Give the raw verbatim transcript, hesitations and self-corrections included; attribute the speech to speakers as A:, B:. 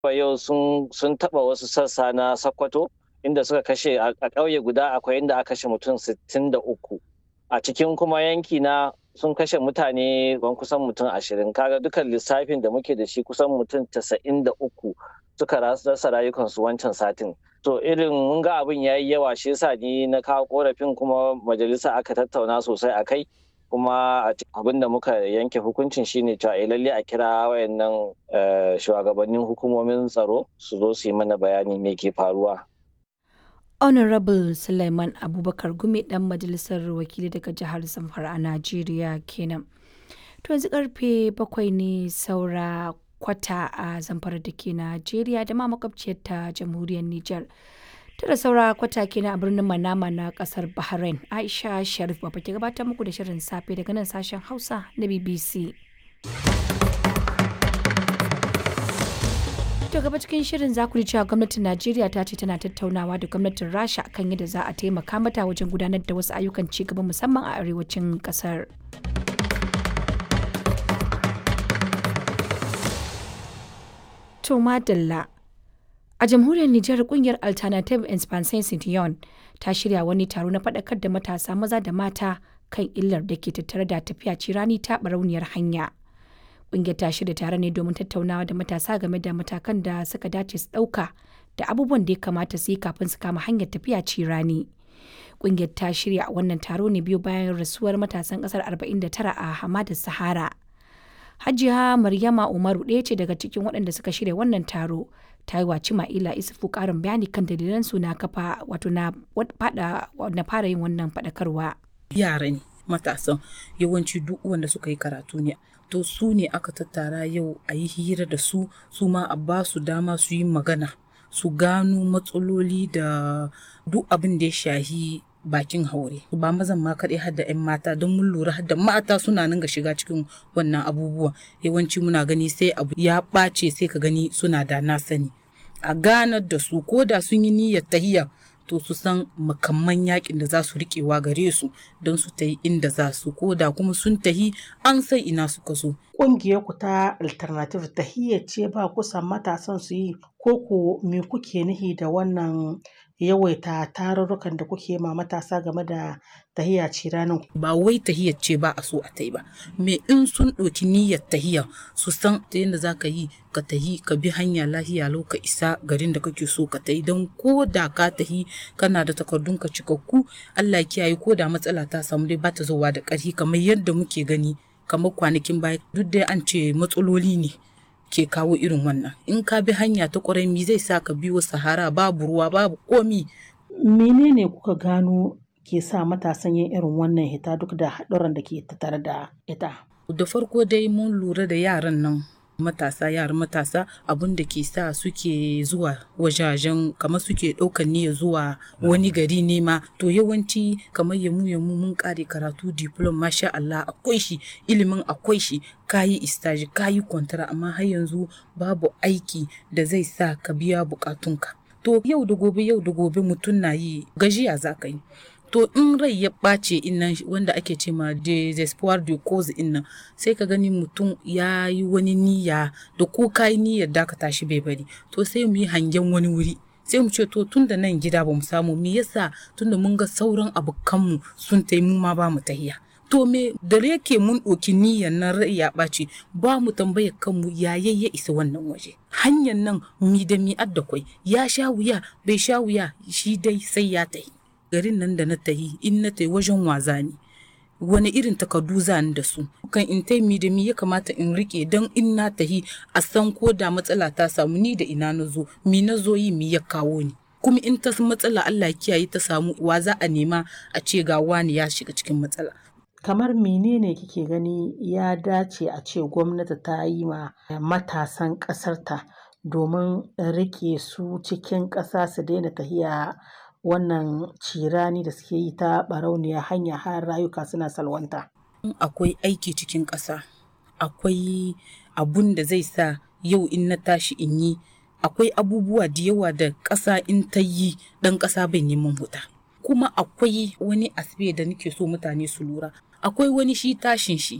A: Yau sun sun taɓa wasu sassa na Sokoto inda suka kashe a ƙauye guda akwai inda aka kashe mutum sittin da uku. A cikin kuma yanki na sun kashe mutane ban kusan mutum ashirin. Kaga dukan lissafin da muke da shi kusan mutum casa'in da uku suka rasa rayukansu wancan satin. To irin mun ga abin ya yi yawa shi yasa ni na kawo korafin kuma majalisa aka tattauna sosai a kai. Kuma abin da muka yanke hukuncin shine cewa eh lalle a kira wayannan shugabannin hukumomin tsaro su zo su yi mana bayani me ke faruwa.
B: Honorable Suleiman Abubakar Gumi dan majalisar wakili daga jihar Zamfara a Najeriya kenan. To yanzu karfe bakwai ne saura kwata a Zamfara da ke Najeriya da ma makwabciyar ta jamhuriyar Nijar. Tara saura kwata kenan a birnin Manama na kasar Bahrain. Aisha Sharif Baba ke gabatar muku da shirin safe daga nan sashen Hausa na B B C. To gaba cikin shirin za ku ji cewa gwamnatin Najeriya ta ce tana tattaunawa da gwamnatin Rasha kan yadda za a taimaka mata wajen gudanar da wasu ayyukan ci gaba musamman a arewacin kasar. To madalla. A jamhuriyar Nijar kungiyar Alternative Expansion Citoyen ta shirya wani taro na faɗakar da matasa maza da mata kan illar da ke tattare da tafiya cirani ta barauniyar hanya. Kungiyar ta shirya tare ne domin tattaunawa da matasa game da matakan da suka dace su ɗauka da abubuwan da ya kamata su yi kafin su kama hanyar tafiya cirani. Kungiyar ta shirya wannan taro ne biyu bayan rasuwar matasan ƙasar arba'in da tara a Hamadar Sahara. Hajiya Maryama Umaru ɗaya ce daga cikin waɗanda suka shirya wannan taro. Ta yi wa Cima'ila Isufu ƙarin bayani kan dalilan su na kafa wato na fara yin wannan faɗakarwa.
C: Yara ne matasan yawanci duk wanda suka yi karatu ne. To su ne aka tattara yau a yi hira da su su ma a ba su dama su yi magana su gano matsaloli da duk abin da ya shahi bakin haure ba mazan ma kaɗai har da 'yan mata don mun lura har da mata suna nan ga shiga cikin wannan abubuwa yawanci muna gani sai abu ya ɓace sai ka gani suna da na sani a ganar da su ko da sun yi niyyar tahiya to su san makamman yakin da za su riƙewa gare su don su tahi inda za su ko da kuma sun tahi an san ina suka so.
D: Ƙungiyar ku ta Alternative tahiyya ce ba kusan matasan su yi ko ku me kuke nihi da wannan yawaita tarurrukan da kuke ma matasa game da tahiya ce ranar?
C: Ba wai tahiyar ce ba a so a tai ba. Me in sun ɗauki niyyar tahiyar su san ta yadda za ka yi ka tahi ka bi hanya lahiya lau ka isa garin da kake so ka tahi don ko da ka tahi kana da takardun ka cikakku Allah kiyaye ko da matsala ta samu dai ba ta zowa da ƙarfi kamar yadda muke gani kamar kwanakin baya duk dai an ce matsaloli ne ke kawo irin wannan in ka bi hanya ta ƙwarai mi zai sa ka biyo sahara babu ruwa babu komi.
D: Menene kuka gano ke sa matasan yin irin wannan hita duk da haɗuran da ke tattare da ita?
C: Da farko dai mun lura da yaran nan matasa yaran matasa abin da ke sa suke zuwa wajajen kamar suke ɗaukar niyya zuwa wani gari ne ma to yawanci kamar yamu yamu mun kare karatu diploma masha Allah akwai shi ilimin akwai shi kayi istaji kayi kwantara amma har yanzu babu aiki da zai sa ka biya bukatunka to yau da gobe yau da gobe mutum na yi gajiya za ka yi to in rai ya ɓace innan wanda ake ce ma desespoir de cause innan sai ka gani mutum ya yi wani niyya da ko ka yi niyyar da ka tashi bai bari to sai mu yi hangen wani wuri sai mu ce to tun da nan gida ba mu samu me yasa tun da mun ga sauran abokanmu sun tai mu ma ba mu tahiya to me da yake mun ɗauki niyyar nan rai ya ɓace ba mu tambayar kanmu yayi ya isa wannan waje hanyar nan mi da mi adda kwai ya sha wuya bai sha wuya shi dai sai ya tahi garin nan da na tahi in na tahi wajen waza ne wani irin takardu zani da su kan in tai mi da mi ya kamata in rike don in na tahi a san ko da matsala ta samu ni da ina na zo mi na zo yi mi ya kawo ni kuma in ta matsala Allah kiyaye ta samu wa za a nema a ce ga wani ya shiga cikin matsala.
D: Kamar menene kike gani ya dace a ce gwamnati ta yi ma matasan ƙasarta domin rike su cikin ƙasa su daina tahiya wannan cirani da suke yi ta barauniya hanya har rayuka suna salwanta.
C: Akwai aiki cikin ƙasa, akwai abun da zai sa yau in na tashi in yi, akwai abubuwa da yawa da ƙasa in ta yi ɗan ƙasa bai neman huta. Kuma akwai wani asibe da nake so mutane su lura, akwai wani shi tashin shi